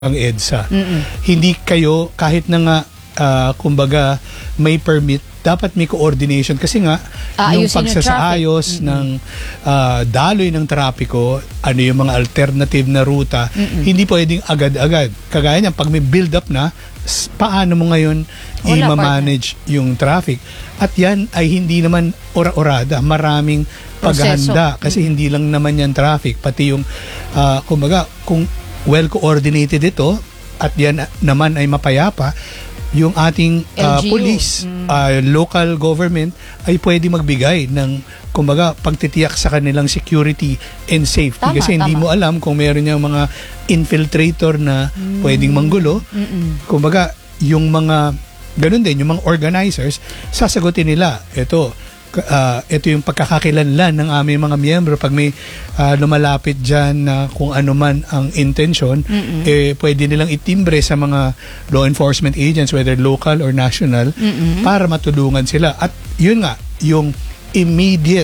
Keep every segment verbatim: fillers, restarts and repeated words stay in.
ang EDSA. Mm-mm. Hindi kayo, kahit na nga, uh, kumbaga, may permit, dapat may coordination. Kasi nga, yung Aayusin yung pagsasaayos traffic. ng uh, daloy ng trapiko, ano yung mga alternative na ruta, Mm-mm. hindi pwedeng agad-agad. Kagaya niyan, pag may build-up na, s- paano mo ngayon Wala, i-manage yung traffic? At yan ay hindi naman ora-orada. Maraming Proseso. paghahanda. Kasi hindi lang naman yan traffic. Pati yung, uh, kumbaga, kung well coordinated ito at yan naman ay mapayapa, yung ating uh, L G U. police, Mm. uh, local government ay pwede magbigay ng kumbaga pagtitiyak sa kanilang security and safety. Tama, Kasi hindi tama. mo alam kung meron yung mga infiltrator na Mm. pwedeng manggulo. Mm-mm. Kumbaga yung mga ganun din, yung mga organizers, sasagutin nila, ito uh, ito yung pagkakakilanlan ng aming mga miyembro pag may uh, lumalapit dyan na kung ano man ang intention, Mm-mm. eh pwede nilang itimbre sa mga law enforcement agents, whether local or national, Mm-mm. para matulungan sila. At yun nga, yung immediate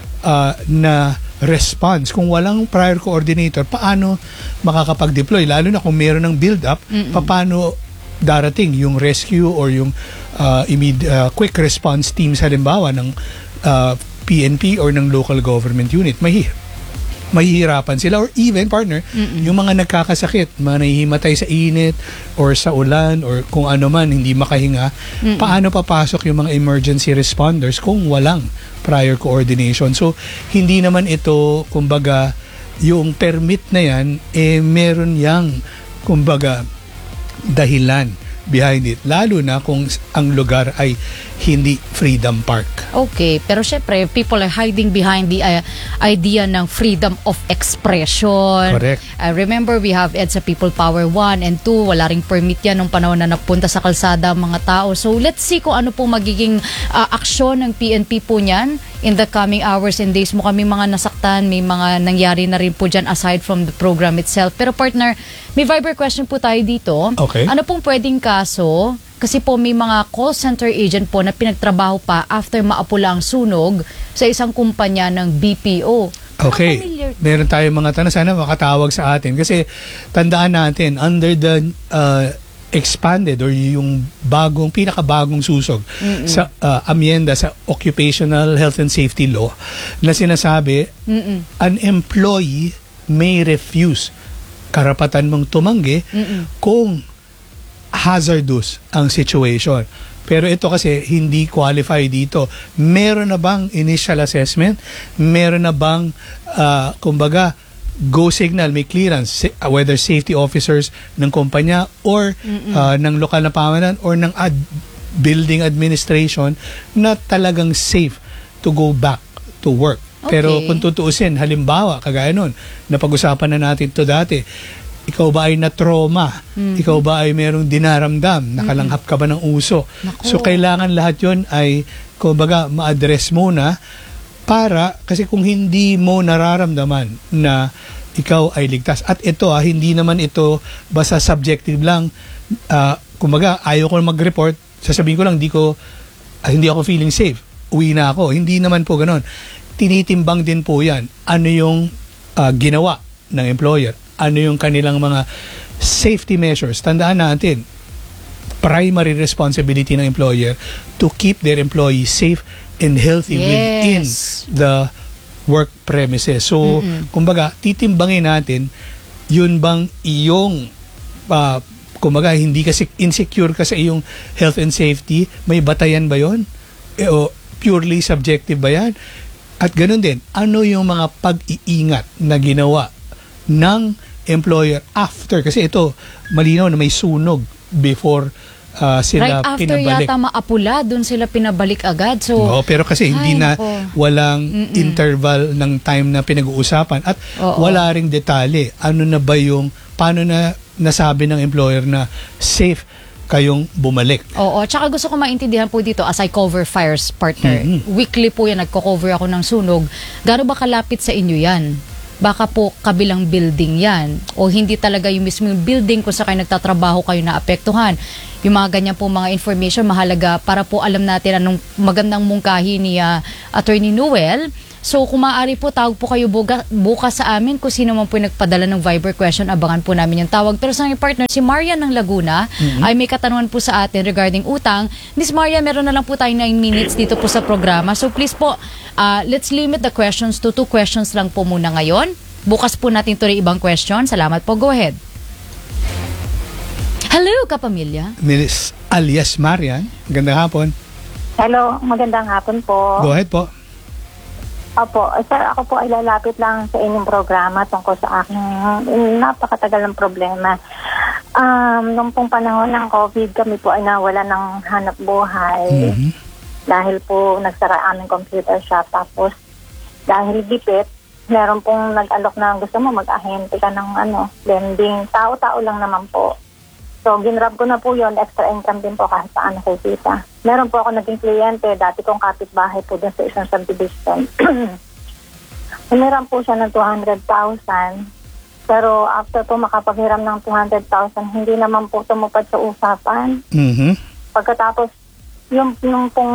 uh, na response. Kung walang prior coordinator, paano makakapag-deploy? Lalo na kung meron ng build-up, Mm-mm. paano darating yung rescue or yung uh, immediate, uh, quick response teams halimbawa ng uh, P N P or ng local government unit. May mahihirapan sila, or even partner, Mm-mm. yung mga nagkakasakit, mga nahihimatay sa init or sa ulan or kung ano man, hindi makahinga. Mm-mm. Paano papasok yung mga emergency responders kung walang prior coordination? So hindi naman ito, kumbaga, yung permit na yan, eh meron yang, kumbaga, dahilan behind it, lalo na kung ang lugar ay hindi Freedom Park. Okay, pero syempre, people are hiding behind the uh, idea ng freedom of expression. Correct. I remember we have EDSA People Power one and two. Wala ring permit yan nung panahon na napunta sa kalsada ang mga tao. So let's see kung ano po magiging uh, aksyon ng P N P po niyan in the coming hours and days. Mo kami mga nasaktan, may mga nangyari na rin po dyan aside from the program itself. Pero partner, may Viber question po tayo dito. Okay. Ano pong pwedeng kaso? Kasi po may mga call center agent po na pinagtrabaho pa after maapula ang sunog sa isang kumpanya ng B P O. Okay, Familiar. meron tayong mga tanong, sana makatawag sa atin. Kasi tandaan natin, under the uh, expanded or yung bagong, pinakabagong susog Mm-mm. sa uh, amyenda sa Occupational Health and Safety Law na sinasabi, Mm-mm. an employee may refuse, karapatan mong tumanggi Mm-mm. kung hazardous ang situation. Pero ito kasi hindi qualify dito. Meron na bang initial assessment? Meron na bang uh, kumbaga go signal, may clearance, uh, whether safety officers ng kumpanya or uh, ng lokal na pamahalaan or ng ad- building administration na talagang safe to go back to work. Pero Okay. kung tutuusin, halimbawa, kagaya nun, napag-usapan na natin to dati, ikaw ba ay na-trauma? Mhm. Ikaw ba ay merong dinaramdam? Nakalanghap ka ba ng uso? Naku. So, kailangan lahat yon ay, kumbaga, ma-address muna para, kasi kung hindi mo nararamdaman na ikaw ay ligtas. At ito, ah, hindi naman ito basta subjective lang. Ah, kumbaga, ayaw ko mag-report, sasabihin ko lang, di ko, ah, hindi ako feeling safe. Uwi na ako. Hindi naman po ganon. Tinitimbang din po yan. Ano yung ah, ginawa ng employer? Ano yung kanilang mga safety measures? Tandaan natin, primary responsibility ng employer to keep their employees safe and healthy Yes. within the work premises. So, Mm-mm. kumbaga, titimbangin natin, yun bang iyong, uh, kumbaga, hindi kasi insecure ka sa iyong health and safety, may batayan ba yun? E, o purely subjective ba yan? At ganun din, ano yung mga pag-iingat na ginawa ng employer after, kasi ito malinaw na may sunog before uh, sila Right after pinabalik. yata maapula, dun sila pinabalik agad. So, Oo, pero kasi hindi Ay, na nako. walang Mm-mm. interval ng time na pinag-uusapan at Oo. wala ring detalye. Ano na ba yung, paano na nasabi ng employer na safe kayong bumalik? oo, tsaka gusto ko maintindihan po dito as I cover fires, partner. Mhm. Weekly po yan, nagko-cover ako ng sunog. Gaano ba kalapit sa inyo yan? Baka po kabilang building yan o hindi talaga yung mismo building kung sa kayo nagtatrabaho kayo na apektuhan. Yung mga ganyan po mga information mahalaga para po alam natin anong magandang mungkahi ni uh, Attorney Noel So kung maaari po, tawag po kayo buga, bukas sa amin kung sino man po nagpadala ng Viber question, abangan po namin yung tawag. Pero sa aming partner, si Marian ng Laguna, mm-hmm. ay may katanungan po sa atin regarding utang. Miss Marian, meron na lang po tayo nine minutes dito po sa programa. So please po, uh, let's limit the questions to two questions lang po muna ngayon. Bukas po natin tuloy ibang question. Salamat po. Go ahead. Hello, kapamilya. Miss alias Marian, gandang hapon. Hello, magandang hapon po. Go ahead po. Opo, sir, ako po ay lalapit lang sa inyong programa tungkol sa aking napakatagal ng problema. Um, nung pong panahon ng COVID, kami po ay nawala ng hanap buhay. Mm-hmm. Dahil po nagsara aming computer shop. Tapos, dahil gipit, meron pong nag-alok na gusto mo mag-ahente ka ng ano, lending. Tao-tao lang naman po. So, ginrab ko na po yun. Extra income din po kahit paano kay tita. Meron po ako naging kliyente. Dati kong kapitbahay po dun sa isang subdivision. Humiram po siya ng two hundred thousand. Pero after po makapaghiram ng two hundred thousand, hindi naman po tumupad sa usapan. Mm-hmm. Pagkatapos, yung, yung pong,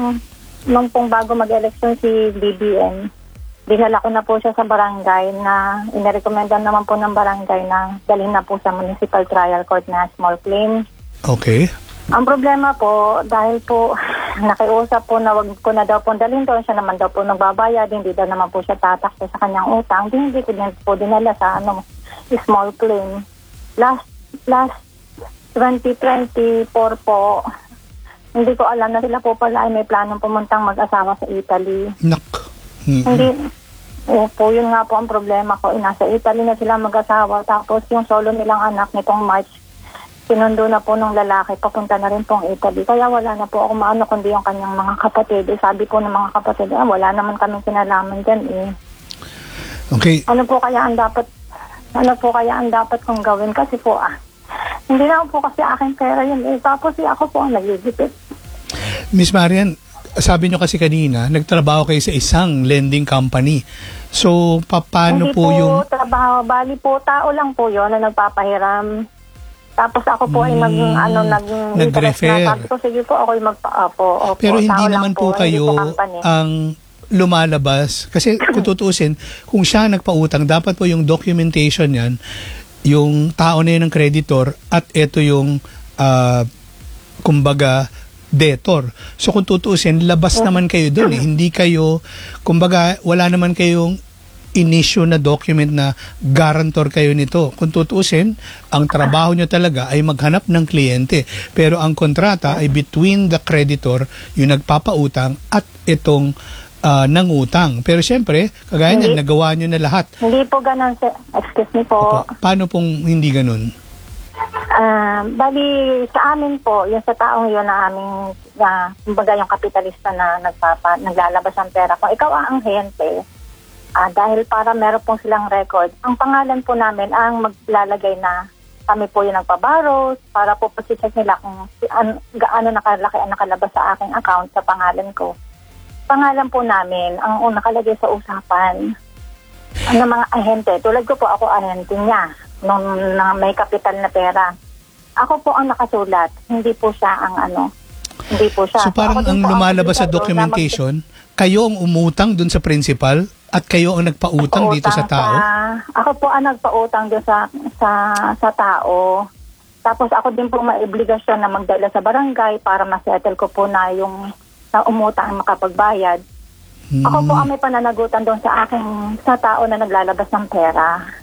nung pong bago mag-election si B B M, dinala ko na po siya sa barangay na inirekomendan naman po ng barangay na dalhin na po sa municipal trial court na small claim. Okay. Ang problema po, dahil po nakiusap po na wag ko na daw po dalhin doon, siya naman daw po nagbabayad, hindi daw naman po siya tatakbo sa kanyang utang, hindi ko din po dinala sa ano, small claim. Last, last twenty twenty-four po, hindi ko alam na sila po pala ay may planong pumuntang mag-asawa sa Italy. Nak. Mm-hmm. Hindi. Opo, yun nga po ang problema ko. Nasa Italy na sila mag-asawa. Tapos yung solo nilang anak nitong March, sinundo na po ng lalaki. Papunta na rin pong Italy. Kaya wala na po ako maano kundi yung kanyang mga kapatid. Eh, sabi po ng mga kapatid, ah, wala naman kami kinalaman dyan eh. Okay. Ano po kaya ang dapat, ano po kaya ang dapat kong gawin? Kasi po ah, hindi na po kasi aking pera yun eh. Tapos eh, ako po ang nagigipit. Miss Marian, sabi nyo kasi kanina, nagtrabaho kayo sa isang lending company. So, pa- paano Hindi po, po yung... Hindi po trabaho. Bali po, tao lang po yun na nagpapahiram. Tapos ako po ay nag, Hmm, ano, nag... nag-refer. Na, sabi ko, sige po, ako ay magpa-apo. Pero hindi tao naman lang po kayo ang lumalabas. Kasi kung tutuusin, kung siya nagpautang, dapat po yung documentation yan, yung tao na yun ng creditor, at ito yung, uh, kumbaga, debtor. So kung tutuusin, labas oh. naman kayo doon eh. Hindi kayo, kumbaga, wala naman kayong in-issue na document na guarantor kayo nito. Kung tutuusin, ang trabaho nyo talaga ay maghanap ng kliyente. Pero ang kontrata ay between the creditor, yung nagpapautang, at itong uh, nangutang. Pero syempre, kagaya niyan, nagawa nyo na lahat. Hindi po ganun, sir. Excuse me po. Opo. Paano pong hindi ganun? Uh, bali, sa amin po, yung sa taong yun na aming, uh, kumbaga yung kapitalista na nagpapa, naglalabas ng pera. Kung ikaw ang ahente, uh, dahil para meron pong silang record, ang pangalan po namin ang maglalagay na kami po yung nagpabaros, para po pasicheck nila kung an, gaano nakalaki ang nakalabas sa aking account sa pangalan ko. Pangalan po namin ang nakalagay sa usapan ng mga ahente. Tulad ko po, ako ahente niya nung na may kapital na pera. Ako po ang nakasulat, hindi po siya ang ano, hindi po siya. So parang ang lumalabas sa documentation, mag- kayo ang umutang dun sa principal at kayo ang nagpautang dito sa tao? Sa, ako po ang nagpautang dun sa, sa, sa tao. Tapos ako din po may obligasyon na magdala sa barangay para masettle ko po na yung na umutang makapagbayad. Hmm. Ako po ang may pananagutan doon sa aking, sa tao na naglalabas ng pera.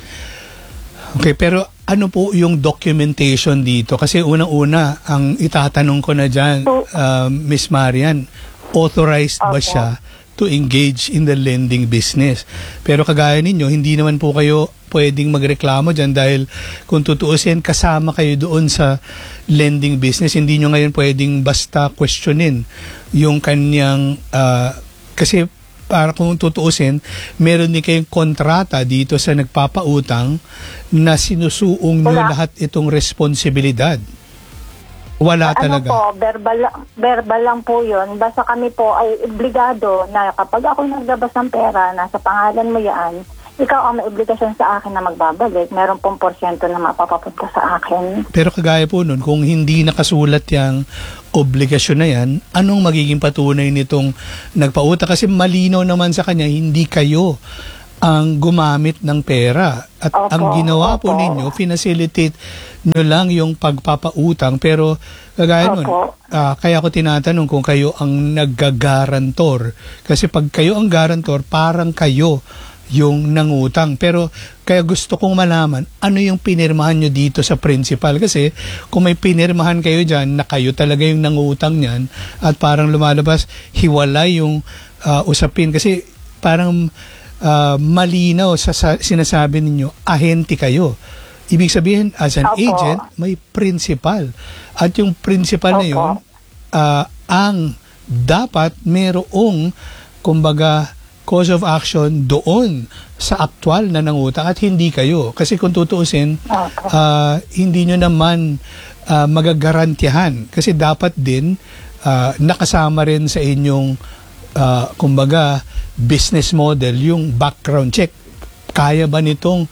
Okay, pero ano po yung documentation dito? Kasi unang-una, ang itatanong ko na dyan, uh, Miss Marian, authorized okay. ba siya to engage in the lending business? Pero kagaya ninyo, hindi naman po kayo pwedeng magreklamo dyan dahil kung tutuusin, kasama kayo doon sa lending business. Hindi nyo ngayon pwedeng basta questionin yung kanyang, uh, kasi para kung tutuusin, meron din kayong kontrata dito sa nagpapautang na sinusuong nyo lahat itong responsibilidad. Wala ano talaga. Ano po, verbal, verbal lang po yun. Basta kami po ay obligado na kapag ako naglabas ng pera, nasa pangalan mo yan, ikaw ang may obligasyon sa akin na magbabalik. Meron pong porsyento na mapapapunta sa akin. Pero kagaya po nun, kung hindi nakasulat yung obligasyon na yan, anong magiging patunay nitong nagpauta? Kasi malinaw naman sa kanya, hindi kayo ang gumamit ng pera. At Opo, ang ginawa po opo. ninyo, finacilitate nyo lang yung pagpapautang. Pero kagaya nun, Opo. ah, kaya ko tinatanong kung kayo ang naggagarantor. Kasi pag kayo ang garantor, parang kayo yung nangutang. Pero kaya gusto kong malaman, ano yung pinirmahan nyo dito sa principal? Kasi kung may pinirmahan kayo dyan na kayo talaga yung nangutang niyan at parang lumalabas, hiwalay yung ah, usapin. Kasi parang ah, malinaw sa, sa sinasabi ninyo, ahente kayo. Ibig sabihin, as an Opo. agent, may principal. At yung principal na Opo. yun, ah, ang dapat merong, kumbaga, cause of action doon sa aktual na nangutang at hindi kayo. Kasi kung tutuusin, Opo. ah, hindi nyo naman ah, magagarantiyahan. Kasi dapat din ah, nakasama rin sa inyong ah, kumbaga business model yung background check. Kaya ba nitong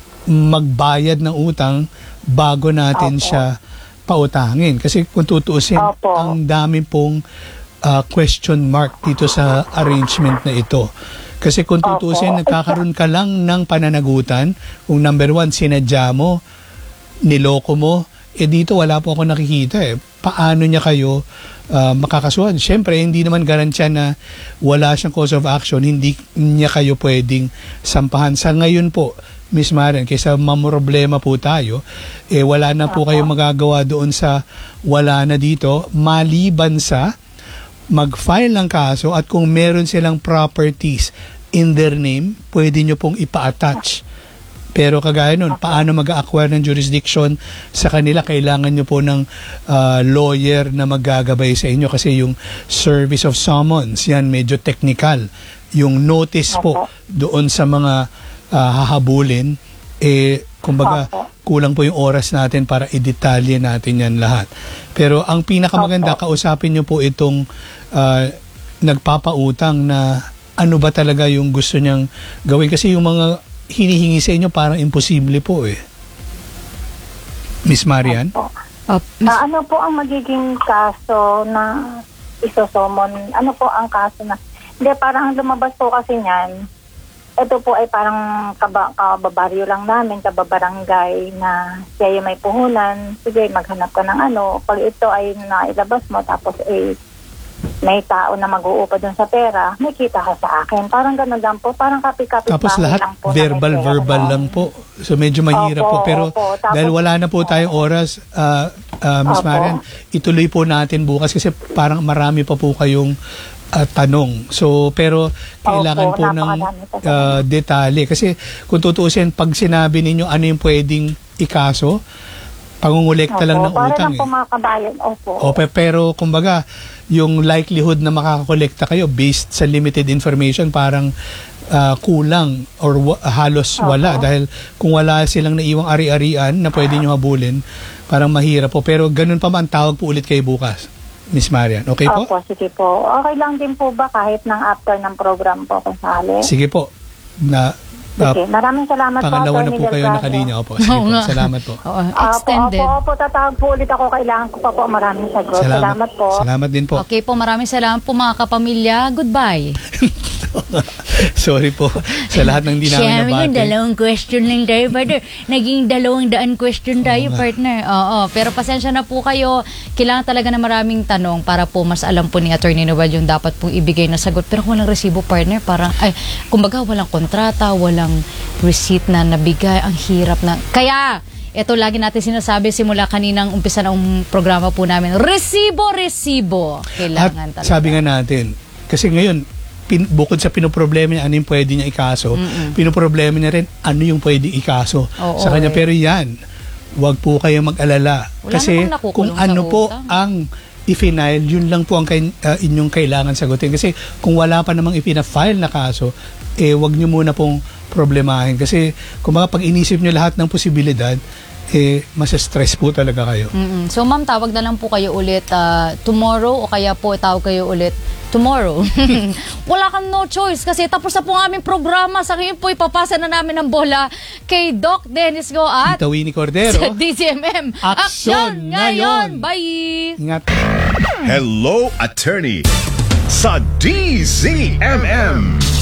magbayad ng utang bago natin Opo. siya pautangin? Kasi kung tutuusin, Opo. ang dami pong uh, question mark dito sa arrangement na ito. Kasi kung tutuusin, Opo. nagkakaroon ka lang ng pananagutan. Kung number one, sinadya mo, niloko mo, eh dito wala po ako nakikita eh. Paano niya kayo uh, makakasuhan? Siyempre, hindi naman garantiya na wala siyang cause of action, hindi niya kayo pwedeng sampahan. Sa ngayon po, Miss Marian, kaysa mamroblema po tayo, eh wala na po kayong magagawa doon sa wala na dito, maliban sa mag-file ng kaso at kung meron silang properties in their name, pwede nyo pong ipa-attach. Pero kagaya nun, paano mag-acquire ng jurisdiction sa kanila? Kailangan nyo po ng uh, lawyer na maggagabay sa inyo kasi yung service of summons, yan medyo technical. Yung notice po doon sa mga uh, hahabulin, eh, kumbaga, kulang po yung oras natin para i-detalye natin yan lahat. Pero ang pinakamaganda, kausapin nyo po itong uh, nagpapautang na ano ba talaga yung gusto niyang gawin. Kasi yung mga hinihingi sa inyo parang imposible po eh. Miss Marian? Opo. Uh, Ah, ano po ang magiging kaso na isosomon? Ano po ang kaso na... Hindi, parang lumabas po kasi niyan. Ito po ay parang kaba, kababaryo lang namin, kababarangay na siya yung may puhunan. Sige, maghanap ka ng ano. Pag ito ay nailabas mo, tapos eh, may tao na mag-uupa dun sa pera, may kita ka sa akin. Parang ganun lang po. Parang kapit-kapit Tapos lahat lang po. na may verbal, pera verbal lang. lang po. So medyo mahirap Opo, po. Pero opo. Tapos- dahil wala na po tayong oras, uh, uh, Miss Opo. Marian, ituloy po natin bukas kasi parang marami pa po kayong uh, tanong. So, pero kailangan Opo, po ng napakadami pa po. uh, detalye. Kasi kung tutuusin, pag sinabi ninyo ano yung pwedeng ikaso, pangungulekta lang ng Para utang lang po eh. mga kabayan. Opo. O, pe- pero kumbaga, yung likelihood na makakakolekta kayo based sa limited information parang ah, kulang or wa- halos wala. Opo. Dahil kung wala silang naiwang ari-arian na pwede nyo habulin, parang mahirap po. Pero ganun pa man, tawag po ulit kayo bukas, Miss Marian. Okay po? Opo, sige po. Okay lang din po ba kahit ng after ng program po kung sali? Sige po. Na, ah, Sige, maraming salamat po. pangalawa na Attorney po kayo Delgado. nakalinya. Opo, sige Oo po. nga. Salamat po. Oo, Opo, extended. Opo, opo, tatawag po ulit ako. Kailangan ko pa po. Maraming sagot. Salamat, po. Salamat din po. Okay po, maraming salamat po mga kapamilya. Goodbye. Sorry po sa lahat ng di namin Siyempre, yung nabati. dalawang question lang tayo, partner. Naging dalawang daan question tayo, Oo nga. partner. Oo, pero pasensya na po kayo. Kailangan talaga na maraming tanong para po mas alam po ni Attorney Noel yung dapat pong ibigay na sagot. Pero kung walang resibo, partner, parang, ay, kumbaga, walang kontrata, walang receipt na nabigay. Ang hirap na. Kaya, ito lagi natin sinasabi simula kaninang umpisa ng programa po namin. Resibo, resibo. Kailangan At talaga. sabi nga natin, kasi ngayon, pin, bukod sa pinoproblema niya, ano yung pwede niya ikaso, Mm-mm. pinoproblema niya rin, ano yung pwede ikaso Oo, sa kanya. eh. Pero yan, wag po kayong mag-alala. Wala Kasi namang nakukulong kung sa ano po utang. ang i-file, yun lang po ang kay, uh, inyong kailangan sagutin. Kasi kung wala pa namang ipina-file na kaso, eh wag nyo muna pong problemahin. Kasi kung mga pag inisip nyo lahat ng posibilidad, eh, mas-stress po talaga kayo. Mm-mm. So ma'am, tawag na lang po kayo ulit ah, tomorrow o kaya po tawag kayo ulit tomorrow. Wala kang no choice kasi tapos na po ang aming programa. Sa ngayon po ipapasa na namin ang bola kay Doc Dennis Go at Tita Winnie Cordero. sa D Z M M. Aksyon ngayon! Bye! Ingat. Hello, Attorney sa D Z M M.